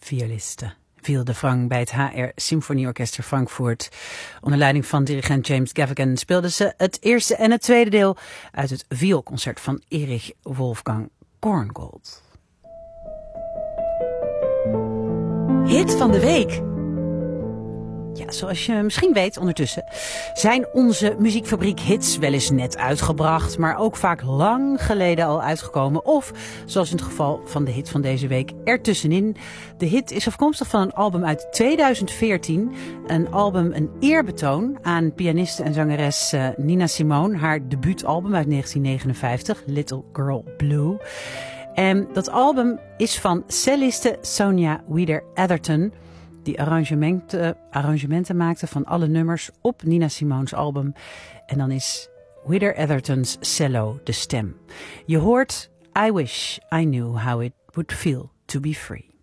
violiste. Viel de Frank bij het HR Symfonieorkester Frankfurt. Onder leiding van dirigent James Gaffigan speelden ze het eerste en het tweede deel uit het vioolconcert van Erich Wolfgang Korngold. Hit van de week. Ja, zoals je misschien weet ondertussen zijn onze muziekfabriek hits wel eens net uitgebracht, maar ook vaak lang geleden al uitgekomen. Of, zoals in het geval van de hit van deze week, ertussenin. De hit is afkomstig van een album uit 2014. Een album, een eerbetoon aan pianiste en zangeres Nina Simone. Haar debuutalbum uit 1959, Little Girl Blue. En dat album is van celliste Sonia Wieder-Atherton, die arrangementen maakte van alle nummers op Nina Simone's album. En dan is Wieder-Atherton's cello de stem. Je hoort I Wish I Knew How It Would Feel to Be Free.